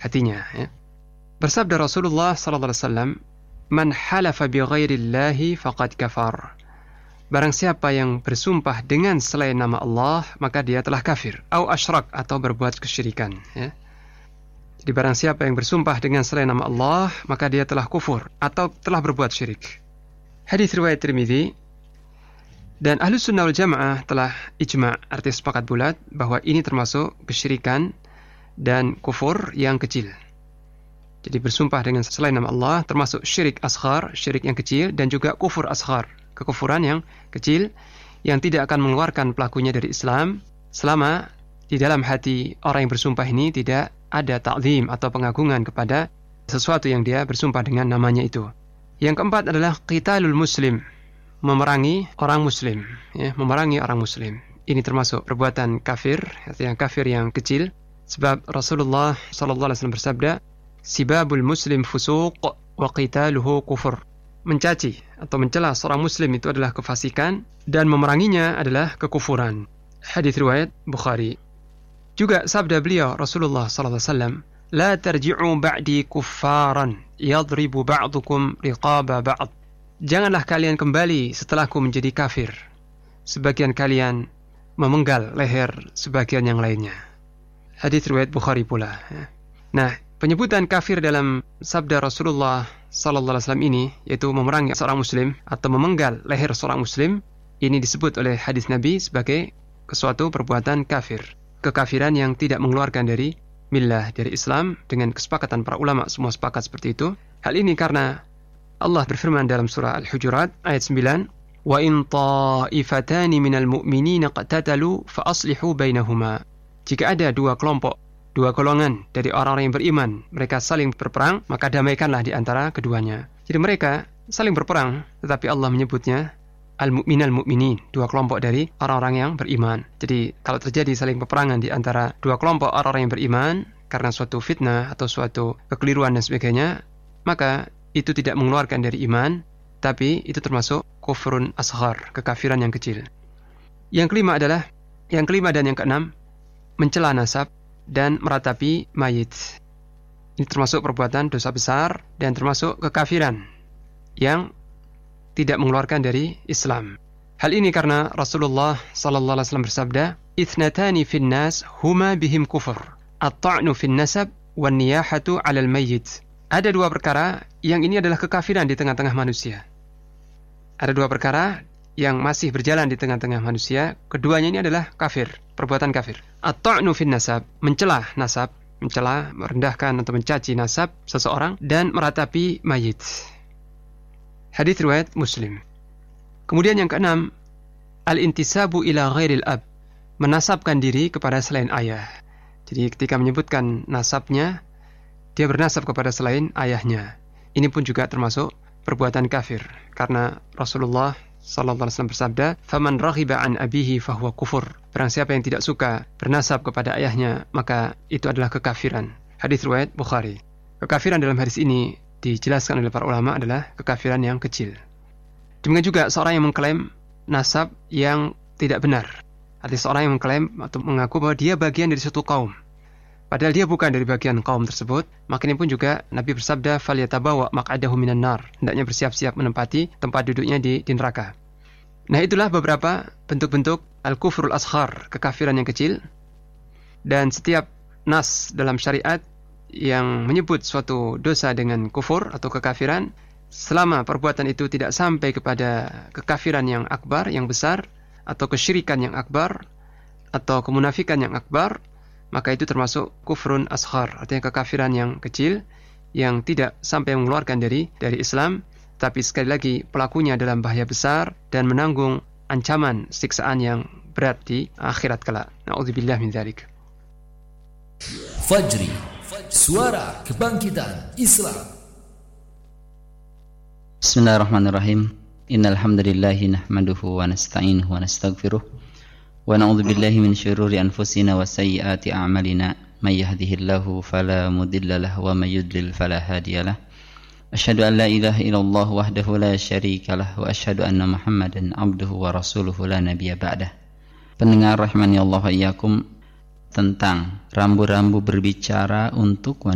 hatinya. Ya. Bersabda Rasulullah SAW, "Man halafa bi ghairillahi faqad kafar." Barang siapa yang bersumpah dengan selain nama Allah, maka dia telah kafir. Au asyrak, atau berbuat kesyirikan. Ya. Jadi barang siapa yang bersumpah dengan selain nama Allah, maka dia telah kufur atau telah berbuat syirik. Hadis riwayat Tirmidzi. Dan Ahlus Sunnah wal Jamaah telah ijma', artinya sepakat bulat, bahwa ini termasuk kesyirikan dan kufur yang kecil. Jadi bersumpah dengan selain nama Allah termasuk syirik asghar, syirik yang kecil, dan juga kufur asghar, kekufuran yang kecil yang tidak akan mengeluarkan pelakunya dari Islam selama di dalam hati orang yang bersumpah ini tidak ada ta'zim atau pengagungan kepada sesuatu yang dia bersumpah dengan namanya itu. Yang keempat adalah qitalul muslim, memerangi orang muslim, ya, memerangi orang muslim. Ini termasuk perbuatan kafir, artinya kafir yang kecil, sebab Rasulullah SAW bersabda, "Sibabul muslim fusuq wa qitaluhu kufur." Mencaci atau mencela seorang muslim itu adalah kefasikan dan memeranginya adalah kekufuran. Hadis riwayat Bukhari. Juga sabda beliau Rasulullah SAW, "La tarji'u ba'di kuffaran yadribu ba'dukum riqaba ba'd." Janganlah kalian kembali setelahku menjadi kafir, sebagian kalian memenggal leher sebagian yang lainnya. Hadis riwayat Bukhari pula. Nah, penyebutan kafir dalam sabda Rasulullah SAW ini, yaitu memerangi seorang muslim atau memenggal leher seorang muslim, ini disebut oleh hadis Nabi sebagai suatu perbuatan kafir, kekafiran yang tidak mengeluarkan dari millah, dari Islam, dengan kesepakatan para ulama semua sepakat seperti itu. Hal ini karena Allah berfirman dalam surah Al-Hujurat ayat 9, "Wa in ta'ifatani minal mu'minina qatatalu fa aslihu bainahuma." Jika ada dua kelompok, dua golongan dari orang-orang yang beriman, mereka saling berperang, maka damaikanlah di antara keduanya. Jadi mereka saling berperang, tetapi Allah menyebutnya al-mu'minal mu'minin, dua kelompok dari orang-orang yang beriman. Jadi kalau terjadi saling peperangan di antara dua kelompok orang-orang yang beriman karena suatu fitnah atau suatu kekeliruan dan sebagainya, maka itu tidak mengeluarkan dari iman, tapi itu termasuk kufrun asghar, kekafiran yang kecil. Yang kelima dan yang keenam, mencela nasab dan meratapi mayit. Ini termasuk perbuatan dosa besar dan termasuk kekafiran yang tidak mengeluarkan dari Islam. Hal ini karena Rasulullah SAW bersabda, "Ithnatani fin nas huma bihim kufur, at-ta'nu fin nasab wan niyahatu 'alal mayyit." Ada dua perkara yang ini adalah kekafiran di tengah-tengah manusia. Ada dua perkara yang masih berjalan di tengah-tengah manusia, keduanya ini adalah kafir, perbuatan kafir. At-ta'nu fin nasab, mencela nasab, mencela, merendahkan atau mencaci nasab seseorang, dan meratapi mayit. Hadis riwayat Muslim. Kemudian yang keenam, al-intisabu ila ghairil ab, menasabkan diri kepada selain ayah. Jadi ketika menyebutkan nasabnya, dia bernasab kepada selain ayahnya. Ini pun juga termasuk perbuatan kafir, karena Rasulullah SAW bersabda, "Faman raghiba an abihi fahuwa kufur." Barang siapa yang tidak suka bernasab kepada ayahnya, maka itu adalah kekafiran. Hadis riwayat Bukhari. Kekafiran dalam hadis ini dijelaskan oleh para ulama adalah kekafiran yang kecil. Demikian juga seorang yang mengklaim nasab yang tidak benar. Artinya seorang yang mengklaim atau mengaku bahwa dia bagian dari suatu kaum, padahal dia bukan dari bagian kaum tersebut. Maka ini pun juga Nabi bersabda, "Falyatabawa maq'adahu minan nar." Hendaknya bersiap-siap menempati tempat duduknya di neraka. Nah, itulah beberapa bentuk-bentuk al-kufrul asghar, kekafiran yang kecil. Dan setiap nas dalam syariat yang menyebut suatu dosa dengan kufur atau kekafiran, selama perbuatan itu tidak sampai kepada kekafiran yang akbar, yang besar, atau kesyirikan yang akbar, atau kemunafikan yang akbar, maka itu termasuk kufrun asghar, artinya kekafiran yang kecil yang tidak sampai mengeluarkan dari Islam, tapi sekali lagi pelakunya dalam bahaya besar dan menanggung ancaman siksaan yang berat di akhirat kelak. Na'udzubillah min dzalik. Fajri, suara kebangkitan Islam. Bismillahirrahmanirrahim. Innal hamdalillah nahmaduhu wa nasta'inuhu wa nastaghfiruh. Wa na'udzu billahi min syururi anfusina wa sayyiati a'malina. May yahdihillahu fala mudilla lahu wa may yudlil fala hadiyalah. Asyhadu an la ilaha illallah wahdahu la syarikalah wa asyhadu anna Muhammadan abduhu wa rasuluhu la nabiyya ba'dah. Pendengar rahimani Allah wa iyyakum, tentang rambu-rambu berbicara untuk